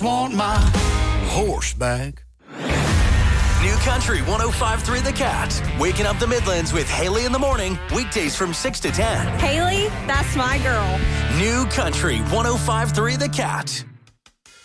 just want my horse back. New Country 105.3 The Cat. Waking up the Midlands with Haley in the morning. Weekdays from 6 to 10. Haley, that's my girl. New Country 105.3 The Cat.